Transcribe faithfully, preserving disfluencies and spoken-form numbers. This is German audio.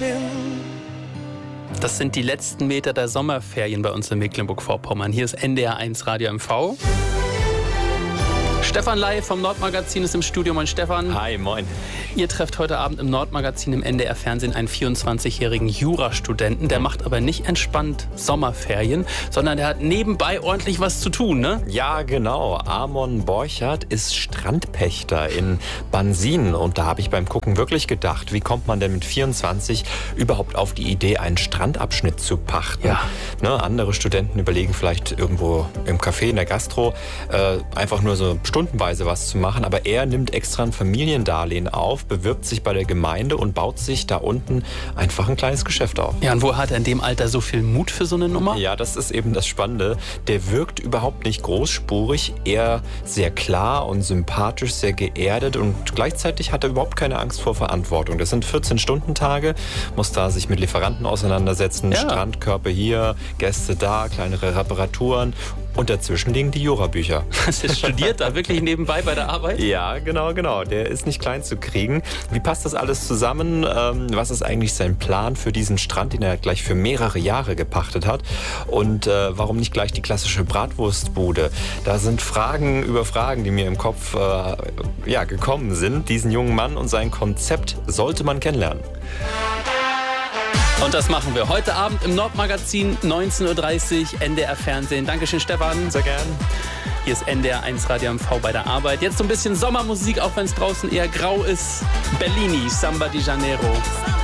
bin. Das sind die letzten Meter der Sommerferien bei uns in Mecklenburg-Vorpommern. Hier ist N D R eins Radio M V. Stefan Ley vom Nordmagazin ist im Studio. Moin Stefan. Hi, moin. Ihr trefft heute Abend im Nordmagazin im N D R-Fernsehen einen vierundzwanzigjährigen Jurastudenten. Der macht aber nicht entspannt Sommerferien, sondern der hat nebenbei ordentlich was zu tun, ne? Ja, genau. Amon Borchert ist Strandpächter in Bansin. Und da habe ich beim Gucken wirklich gedacht, wie kommt man denn mit vierundzwanzig überhaupt auf die Idee, einen Strandabschnitt zu pachten? Ja. Ne, andere Studenten überlegen vielleicht irgendwo im Café, in der Gastro, äh, einfach nur so stundenweise was zu machen. Aber er nimmt extra ein Familiendarlehen auf, bewirbt sich bei der Gemeinde und baut sich da unten einfach ein kleines Geschäft auf. Ja, und wo hat er in dem Alter so viel Mut für so eine Nummer? Ja, das ist eben das Spannende. Der wirkt überhaupt nicht großspurig, eher sehr klar und sympathisch, sehr geerdet und gleichzeitig hat er überhaupt keine Angst vor Verantwortung. Das sind vierzehn-Stunden-Tage, muss da sich mit Lieferanten auseinandersetzen, ja. Strandkörper hier, Gäste da, kleinere Reparaturen. Und dazwischen liegen die Jurabücher. Was ist studiert da wirklich nebenbei bei der Arbeit? Ja, genau, genau. Der ist nicht klein zu kriegen. Wie passt das alles zusammen? Ähm, was ist eigentlich sein Plan für diesen Strand, den er gleich für mehrere Jahre gepachtet hat? Und äh, warum nicht gleich die klassische Bratwurstbude? Da sind Fragen über Fragen, die mir im Kopf äh, ja, gekommen sind. Diesen jungen Mann und sein Konzept sollte man kennenlernen. Und das machen wir heute Abend im Nordmagazin, neunzehn Uhr dreißig, N D R-Fernsehen. Dankeschön, Stefan. Sehr gern. Hier ist N D R eins Radio M V bei der Arbeit. Jetzt so ein bisschen Sommermusik, auch wenn es draußen eher grau ist. Bellini, Samba di Janeiro.